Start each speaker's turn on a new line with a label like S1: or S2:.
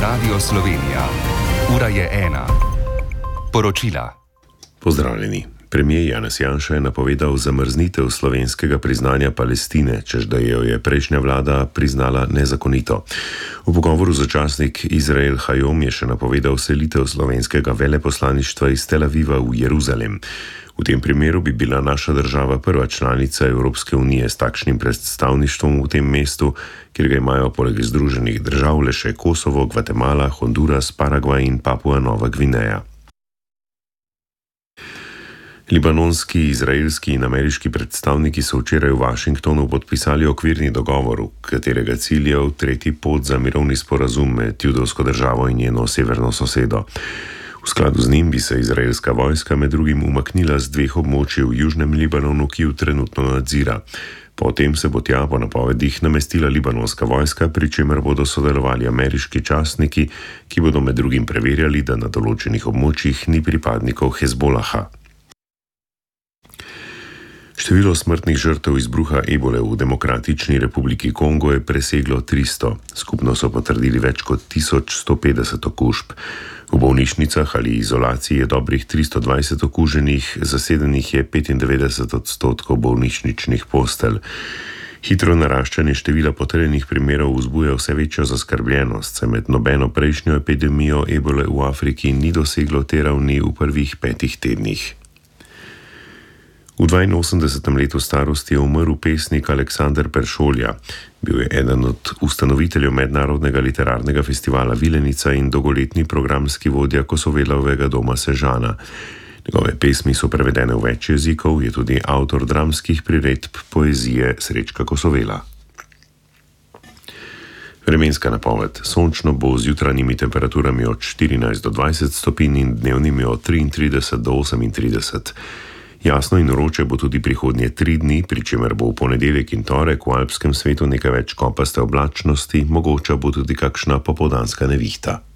S1: Radio Slovenija. Ura je 1. Poročila.
S2: Pozdravljeni. Premijer Janez Janša je napovedal zamrznitev slovenskega priznanja Palestine, češ da jo je prejšnja vlada priznala nezakonito. V pogovoru za časnik Izrael Hayom je še napovedal selitev slovenskega veleposlaništva iz Tel Aviva v Jeruzalem. V tem primeru bi bila naša država prva članica Evropske unije s takšnim predstavništvom v tem mestu, kjer ga imajo poleg Združenih držav le še Kosovo, Gvatemala, Honduras, Paragvaj in Papua Nova Gvineja. Libanonski, izraelski in ameriški predstavniki so včeraj v Washingtonu podpisali okvirni dogovor, katerega cilj je tretji pot za mirovni sporazum med judovsko državo in njeno severno sosedo. V skladu z njim bi se izraelska vojska med drugim umaknila z 2 območij v južnem Libanonu, ki ju trenutno nadzira. Potem se bo tja po napovedih namestila libanonska vojska, pri čemer bodo sodelovali ameriški častniki, ki bodo med drugim preverjali, da na določenih območjih ni pripadnikov Hezbolaha. Število smrtnih žrtev izbruha ebole v Demokratični republiki Kongo je preseglo 300. Skupno so potrdili več kot 1150 okužb. V bolnišnicah ali izolaciji je dobrih 320 okuženih, zasedenih je 95% bolnišničnih postelj. Hitro naraščanje števila potrjenih primerov vzbuja vse večjo zaskrbljenost, saj med nobeno prejšnjo epidemijo ebole v Afriki ni doseglo te ravni v prvih 5 tednih. V 82. letu starosti je umrl pesnik Aleksander Peršolja. Bil je eden od ustanoviteljev Mednarodnega literarnega festivala Vilenica in dolgoletni programski vodja Kosovelovega doma Sežana. Njegove pesmi so prevedene v več jezikov, je tudi avtor dramskih priredb poezije Srečka Kosovela. Vremenska napoved. Sončno bo z jutranjimi temperaturami od 14 do 20 stopinj in dnevnimi od 33 do 38. Jasno in vroče bo tudi prihodnje 3 dni, pri čemer bo v ponedeljek in torek v alpskem svetu nekaj več kopaste oblačnosti, mogoča bo tudi kakšna popoldanska nevihta.